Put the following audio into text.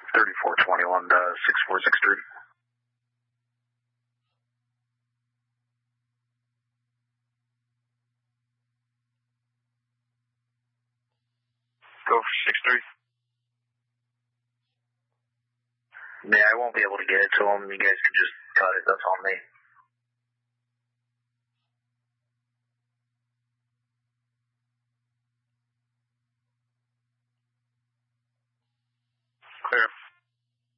3421 to 6463. Go for 6-3. Yeah, I won't be able to get it to him. You guys can just cut it. That's on me.